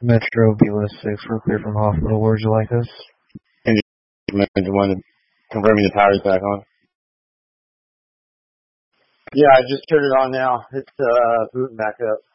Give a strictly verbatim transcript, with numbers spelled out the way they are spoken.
Metro B List six, we're clear from hospital. Where'd you like us? And just wanted to confirm the power's back on. Yeah, I just turned it on now. It's uh, booting back up.